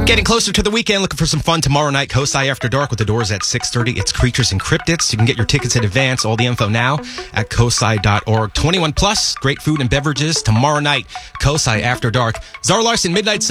Getting closer to the weekend, looking for some fun tomorrow night. COSI After Dark with the doors at 6:30. It's Creatures and Cryptids. You can get your tickets in advance. All the info now at COSI.org. 21 plus, great food and beverages tomorrow night. COSI After Dark. Zara Larson, Midnight